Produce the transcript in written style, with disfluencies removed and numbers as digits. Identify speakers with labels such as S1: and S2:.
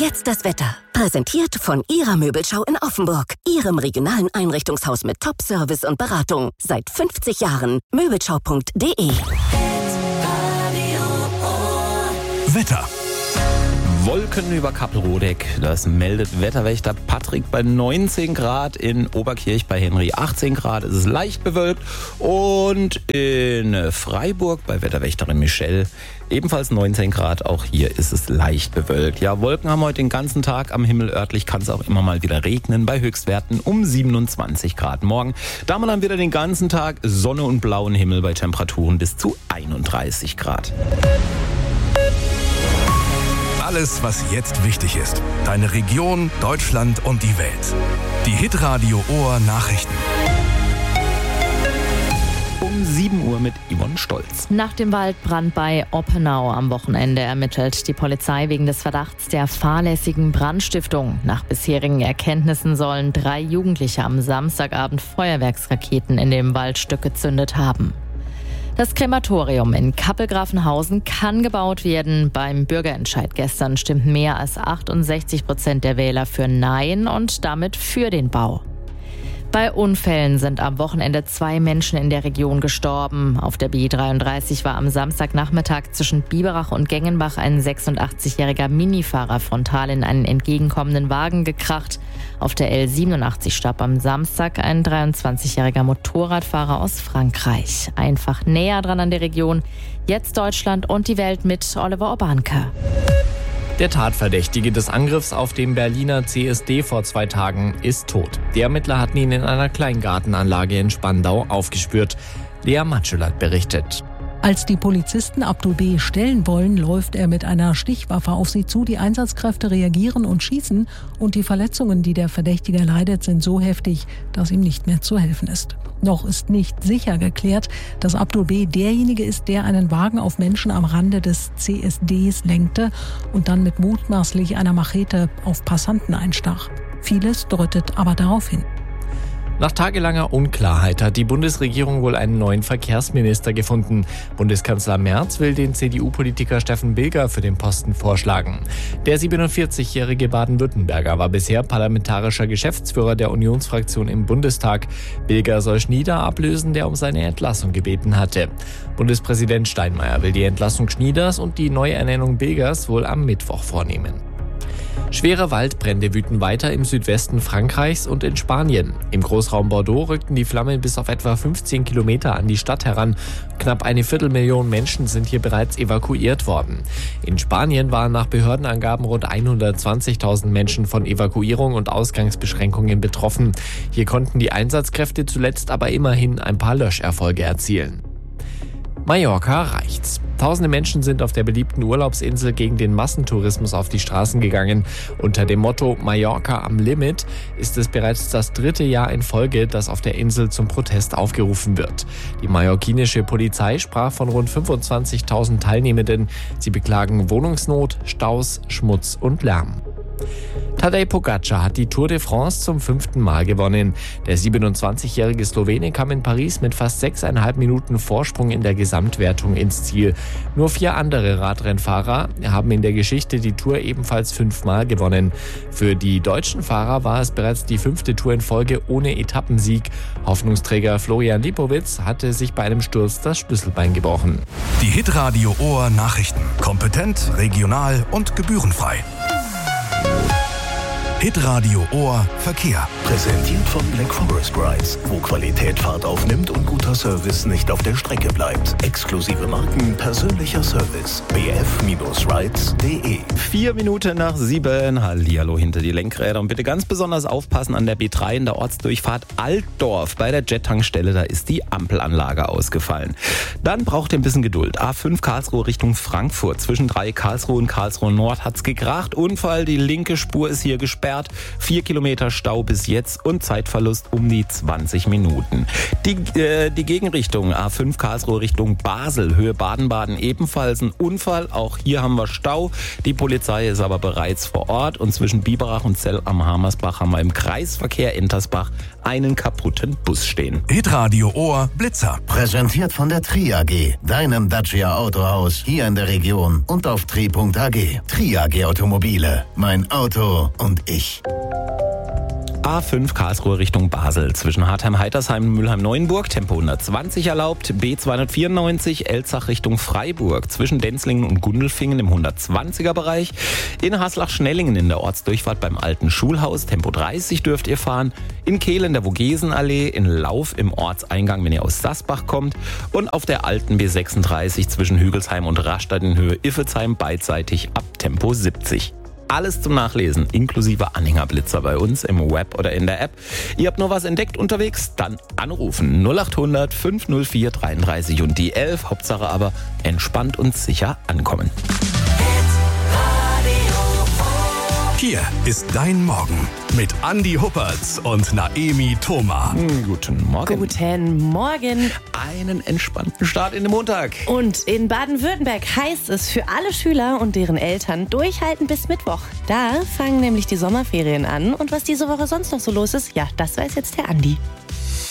S1: Jetzt das Wetter. Präsentiert von Ihrer Möbelschau in Offenburg. Ihrem regionalen Einrichtungshaus mit Top-Service und Beratung. Seit 50 Jahren. Möbelschau.de.
S2: Wetter.
S3: Wolken über Kappelrodeck, das meldet Wetterwächter Patrick bei 19 Grad, in Oberkirch bei Henry 18 Grad, es ist leicht bewölkt und in Freiburg bei Wetterwächterin Michelle ebenfalls 19 Grad, auch hier ist es leicht bewölkt. Ja, Wolken haben heute den ganzen Tag am Himmel, örtlich kann es auch immer mal wieder regnen, bei Höchstwerten um 27 Grad. Morgen, da haben wir dann wieder den ganzen Tag Sonne und blauen Himmel bei Temperaturen bis zu 31 Grad.
S2: Alles, was jetzt wichtig ist. Deine Region, Deutschland und die Welt. Die Hitradio Ohr Nachrichten.
S3: Um 7 Uhr mit Yvonne Stolz.
S4: Nach dem Waldbrand bei Oppenau am Wochenende ermittelt die Polizei wegen des Verdachts der fahrlässigen Brandstiftung. Nach bisherigen Erkenntnissen sollen 3 Jugendliche am Samstagabend Feuerwerksraketen in dem Waldstück gezündet haben. Das Krematorium in Kappelgrafenhausen kann gebaut werden. Beim Bürgerentscheid gestern stimmten mehr als 68% der Wähler für Nein und damit für den Bau. Bei Unfällen sind am Wochenende 2 Menschen in der Region gestorben. Auf der B33 war am Samstagnachmittag zwischen Biberach und Gengenbach ein 86-jähriger Minifahrer frontal in einen entgegenkommenden Wagen gekracht. Auf der L87 starb am Samstag ein 23-jähriger Motorradfahrer aus Frankreich. Einfach näher dran an der Region. Jetzt Deutschland und die Welt mit Oliver Obanke.
S5: Der Tatverdächtige des Angriffs auf den Berliner CSD vor 2 Tagen ist tot. Die Ermittler hatten ihn in einer Kleingartenanlage in Spandau aufgespürt. Lea Matschullat berichtet.
S6: Als die Polizisten Abdul B. stellen wollen, läuft er mit einer Stichwaffe auf sie zu. Die Einsatzkräfte reagieren und schießen. Und die Verletzungen, die der Verdächtige leidet, sind so heftig, dass ihm nicht mehr zu helfen ist. Noch ist nicht sicher geklärt, dass Abdul B. derjenige ist, der einen Wagen auf Menschen am Rande des CSDs lenkte und dann mit mutmaßlich einer Machete auf Passanten einstach. Vieles deutet aber darauf hin.
S5: Nach tagelanger Unklarheit hat die Bundesregierung wohl einen neuen Verkehrsminister gefunden. Bundeskanzler Merz will den CDU-Politiker Steffen Bilger für den Posten vorschlagen. Der 47-jährige Baden-Württemberger war bisher parlamentarischer Geschäftsführer der Unionsfraktion im Bundestag. Bilger soll Schnieder ablösen, der um seine Entlassung gebeten hatte. Bundespräsident Steinmeier will die Entlassung Schnieders und die Neuernennung Bilgers wohl am Mittwoch vornehmen. Schwere Waldbrände wüten weiter im Südwesten Frankreichs und in Spanien. Im Großraum Bordeaux rückten die Flammen bis auf etwa 15 Kilometer an die Stadt heran. Knapp 250.000 Menschen sind hier bereits evakuiert worden. In Spanien waren nach Behördenangaben rund 120.000 Menschen von Evakuierung und Ausgangsbeschränkungen betroffen. Hier konnten die Einsatzkräfte zuletzt aber immerhin ein paar Löscherfolge erzielen. Mallorca reicht's. Tausende Menschen sind auf der beliebten Urlaubsinsel gegen den Massentourismus auf die Straßen gegangen. Unter dem Motto Mallorca am Limit ist es bereits das 3. Jahr in Folge, dass auf der Insel zum Protest aufgerufen wird. Die mallorquinische Polizei sprach von rund 25.000 Teilnehmenden. Sie beklagen Wohnungsnot, Staus, Schmutz und Lärm. Tadej Pogačar hat die Tour de France zum 5. Mal gewonnen. Der 27-jährige Slowene kam in Paris mit fast 6,5 Minuten Vorsprung in der Gesamtwertung ins Ziel. Nur 4 andere Radrennfahrer haben in der Geschichte die Tour ebenfalls 5 Mal gewonnen. Für die deutschen Fahrer war es bereits die 5. Tour in Folge ohne Etappensieg. Hoffnungsträger Florian Lipowitz hatte sich bei einem Sturz das Schlüsselbein gebrochen.
S2: Die Hitradio Ohr Nachrichten. Kompetent, regional und gebührenfrei. Hitradio Ohr Verkehr.
S7: Präsentiert von Black Forest Rides, wo Qualität Fahrt aufnimmt und guter Service nicht auf der Strecke bleibt. Exklusive Marken, persönlicher Service. bf-rides.de.
S3: 4 Minuten nach 7. Hallihallo hinter die Lenkräder. Und bitte ganz besonders aufpassen an der B3 in der Ortsdurchfahrt Altdorf. Bei der Jet-Tankstelle, da ist die Ampelanlage ausgefallen. Dann braucht ihr ein bisschen Geduld. A5 Karlsruhe Richtung Frankfurt. Zwischen 3 Karlsruhe und Karlsruhe Nord hat's gekracht. Unfall, die linke Spur ist hier gesperrt. gesperrt. 4 Kilometer Stau bis jetzt und Zeitverlust um die 20 Minuten. Die Gegenrichtung A5 Karlsruhe Richtung Basel, Höhe Baden-Baden, ebenfalls ein Unfall. Auch hier haben wir Stau. Die Polizei ist aber bereits vor Ort und zwischen Biberach und Zell am Hamersbach haben wir im Kreisverkehr Entersbach einen kaputten Bus stehen.
S2: Hitradio Ohr Blitzer.
S7: Präsentiert von der Tri AG, deinem Dacia Autohaus hier in der Region und auf tri.ag. Tri AG Automobile, mein Auto und ich.
S3: A5 Karlsruhe Richtung Basel. Zwischen Hartheim-Heitersheim und Mülheim-Neuenburg Tempo 120 erlaubt. B294 Elzach Richtung Freiburg. Zwischen Denzlingen und Gundelfingen im 120er Bereich. In Haslach-Schnellingen in der Ortsdurchfahrt beim alten Schulhaus Tempo 30 dürft ihr fahren. In Kehl in der Vogesenallee. In Lauf im Ortseingang, wenn ihr aus Sassbach kommt. Und auf der alten B36 zwischen Hügelsheim und Rastatt in Höhe Iffelsheim beidseitig ab Tempo 70. Alles zum Nachlesen, inklusive Anhängerblitzer bei uns im Web oder in der App. Ihr habt noch was entdeckt unterwegs? Dann anrufen 0800 504 33 und die 11. Hauptsache aber entspannt und sicher ankommen.
S2: Hier ist dein Morgen mit Andi Huppertz und Naemi Thoma.
S3: Guten Morgen.
S8: Guten Morgen.
S3: Einen entspannten Start in den Montag.
S8: Und in Baden-Württemberg heißt es für alle Schüler und deren Eltern durchhalten bis Mittwoch. Da fangen nämlich die Sommerferien an. Und was diese Woche sonst noch so los ist, ja, das weiß jetzt der Andi.